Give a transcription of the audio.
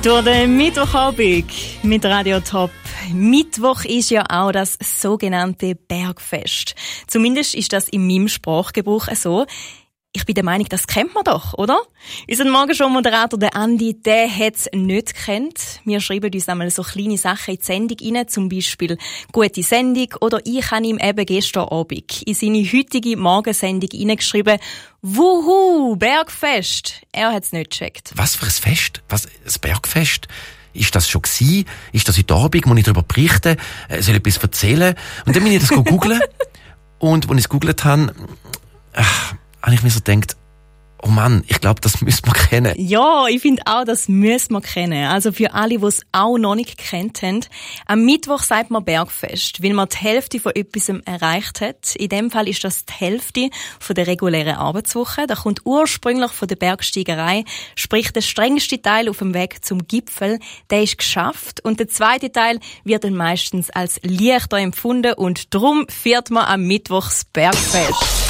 Durch den Mittwochabend mit Radio Top. Mittwoch ist ja auch das sogenannte Bergfest. Zumindest ist das in meinem Sprachgebrauch so. Ich bin der Meinung, das kennt man doch, oder? Unser Morgenshow-Moderator, der Andi, der hat es nicht gekannt. Wir schreiben uns einmal so kleine Sachen in die Sendung rein, zum Beispiel «Gute Sendung», oder ich habe ihm eben gestern Abend in seine heutige Morgensendung reingeschrieben «Wuhu, Bergfest». Er hat es nicht gecheckt. Was für ein Fest? Was, ein Bergfest? Ist das schon gewesen? Ist das heute Abend? Muss ich darüber berichten? Soll ich etwas erzählen? Und dann bin ich das googeln. Und als ich es gegoogelt habe, habe ich mir so gedacht, oh Mann, ich glaube, das müssen wir kennen. Ja, ich finde auch, das müssen wir kennen. Also für alle, die es auch noch nicht gekannt haben. Am Mittwoch sagt man Bergfest, weil man die Hälfte von etwas erreicht hat. In dem Fall ist das die Hälfte von der regulären Arbeitswoche. Da kommt ursprünglich von der Bergsteigerei, sprich der strengste Teil auf dem Weg zum Gipfel, der ist geschafft. Und der zweite Teil wird dann meistens als leichter empfunden und darum feiert man am Mittwoch das Bergfest.